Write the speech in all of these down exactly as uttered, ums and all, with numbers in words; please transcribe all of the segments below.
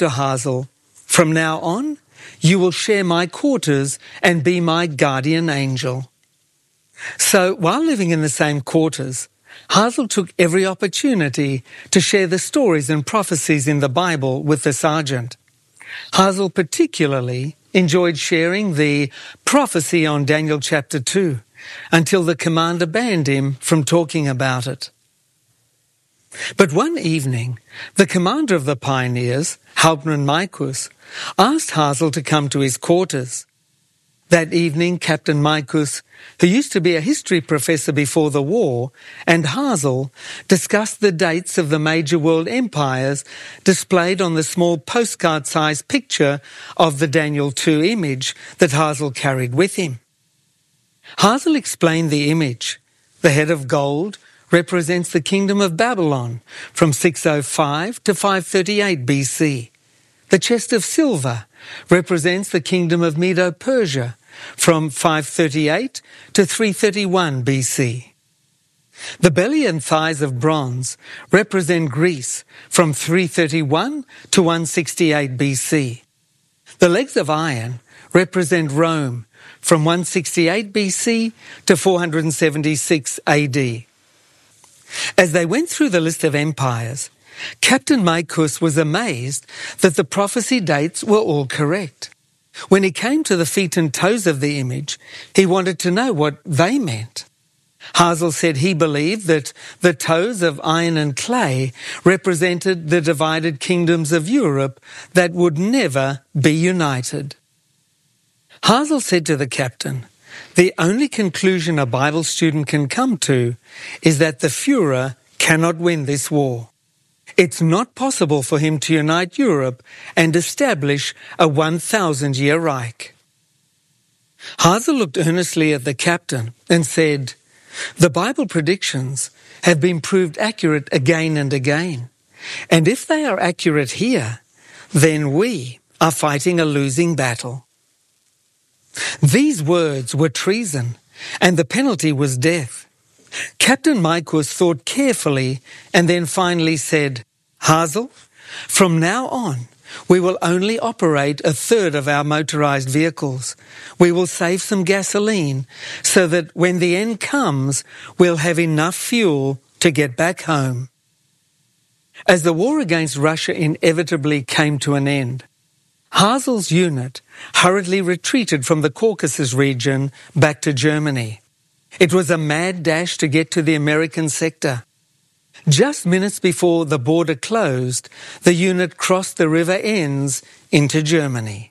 to Hazel, "From now on, you will share my quarters and be my guardian angel." So, while living in the same quarters, Hazel took every opportunity to share the stories and prophecies in the Bible with the sergeant. Hazel particularly enjoyed sharing the prophecy on Daniel chapter two until the commander banned him from talking about it. But one evening, the commander of the pioneers, Hauptmann Maikus, asked Hazel to come to his quarters. That evening, Captain Maikus, who used to be a history professor before the war, and Hazel discussed the dates of the major world empires displayed on the small postcard-sized picture of the Daniel two image that Hazel carried with him. Hazel explained the image. The head of gold represents the kingdom of Babylon from six oh five to five thirty-eight B C. The chest of silver represents the kingdom of Medo-Persia from five thirty-eight to three thirty-one B C. The belly and thighs of bronze represent Greece from three thirty-one to one sixty-eight B C. The legs of iron represent Rome from one sixty-eight B C to four seventy-six A D. As they went through the list of empires, Captain Maikus was amazed that the prophecy dates were all correct. When he came to the feet and toes of the image, he wanted to know what they meant. Hazel said he believed that the toes of iron and clay represented the divided kingdoms of Europe that would never be united. Hazel said to the captain, "The only conclusion a Bible student can come to is that the Führer cannot win this war. It's not possible for him to unite Europe and establish a one thousand year Reich." Hazel looked earnestly at the captain and said, "The Bible predictions have been proved accurate again and again. And if they are accurate here, then we are fighting a losing battle." These words were treason, and the penalty was death. Captain Maikus thought carefully and then finally said, "Hazel, from now on, we will only operate a third of our motorized vehicles. We will save some gasoline so that when the end comes, we'll have enough fuel to get back home." As the war against Russia inevitably came to an end, Hazel's unit hurriedly retreated from the Caucasus region back to Germany. It was a mad dash to get to the American sector. Just minutes before the border closed, the unit crossed the River Enns into Germany.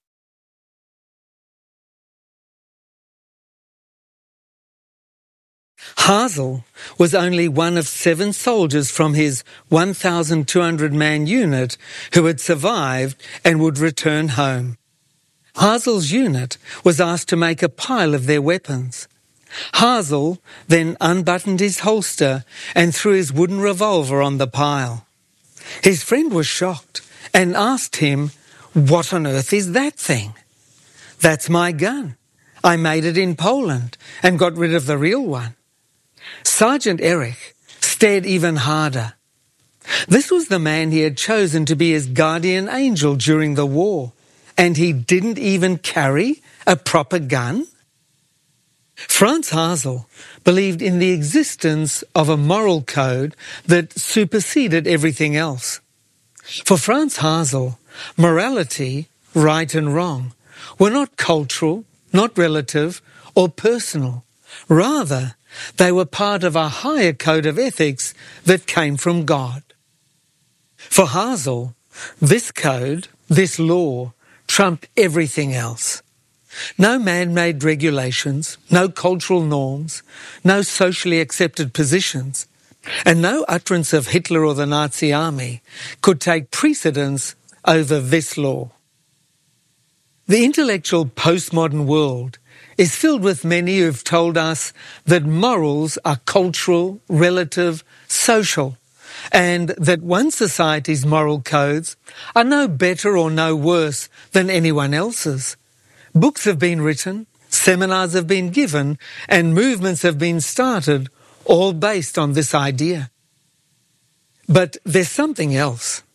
Hazel was only one of seven soldiers from his one thousand two hundred man unit who had survived and would return home. Hazel's unit was asked to make a pile of their weapons. Hazel then unbuttoned his holster and threw his wooden revolver on the pile. His friend was shocked and asked him, "What on earth is that thing?" "That's my gun. I made it in Poland and got rid of the real one." Sergeant Erich stared even harder. This was the man he had chosen to be his guardian angel during the war, and he didn't even carry a proper gun? Franz Hazel believed in the existence of a moral code that superseded everything else. For Franz Hazel, morality, right and wrong, were not cultural, not relative, or personal. Rather, they were part of a higher code of ethics that came from God. For Hazel, this code, this law, trumped everything else. No man-made regulations, no cultural norms, no socially accepted positions, and no utterance of Hitler or the Nazi army could take precedence over this law. The intellectual postmodern world is filled with many who've told us that morals are cultural, relative, social, and that one society's moral codes are no better or no worse than anyone else's. Books have been written, seminars have been given, and movements have been started, all based on this idea. But there's something else.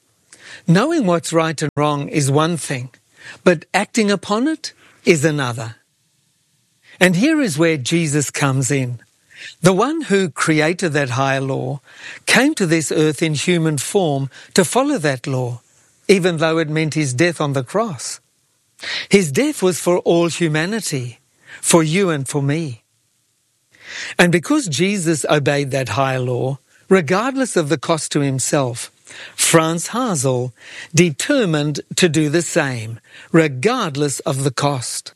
Knowing what's right and wrong is one thing, but acting upon it is another. And here is where Jesus comes in. The one who created that higher law came to this earth in human form to follow that law, even though it meant his death on the cross. His death was for all humanity, for you and for me. And because Jesus obeyed that higher law, regardless of the cost to himself, Franz Hasel determined to do the same, regardless of the cost.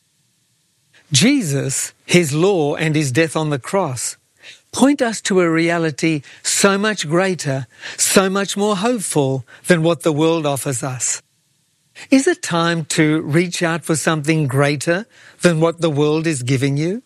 Jesus, his law and his death on the cross, point us to a reality so much greater, so much more hopeful than what the world offers us. Is it time to reach out for something greater than what the world is giving you?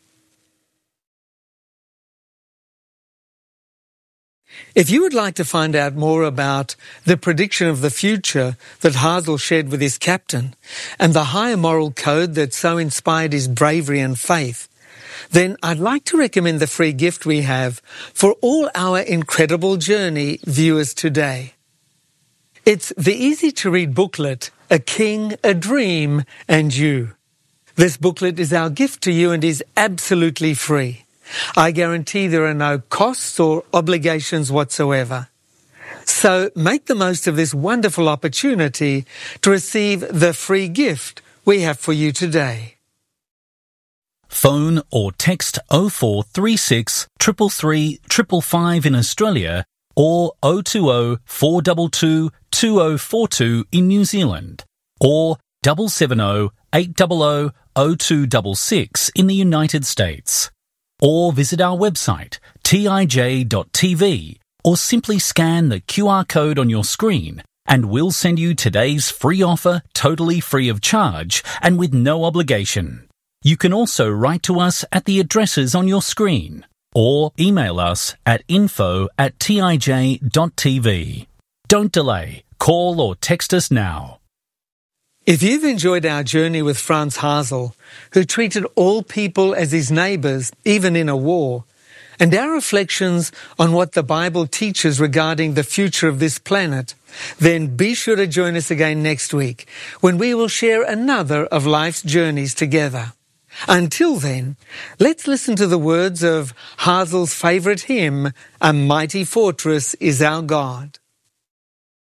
If you would like to find out more about the prediction of the future that Hasel shared with his captain and the higher moral code that so inspired his bravery and faith, then I'd like to recommend the free gift we have for all our Incredible Journey viewers today. It's the easy-to-read booklet, A King, a Dream, and You. This booklet is our gift to you and is absolutely free. I guarantee there are no costs or obligations whatsoever. So make the most of this wonderful opportunity to receive the free gift we have for you today. Phone or text oh four three six, three three three, five five in Australia or oh two oh, four two two, two oh four two in New Zealand or seven seven oh, eight hundred, oh two six six in the United States. Or visit our website, T I J dot T V, or simply scan the Q R code on your screen and we'll send you today's free offer totally free of charge and with no obligation. You can also write to us at the addresses on your screen or email us at info at T I J dot T V. Don't delay. Call or text us now. If you've enjoyed our journey with Franz Hasel, who treated all people as his neighbours, even in a war, and our reflections on what the Bible teaches regarding the future of this planet, then be sure to join us again next week, when we will share another of life's journeys together. Until then, let's listen to the words of Hasel's favourite hymn, A Mighty Fortress is Our God.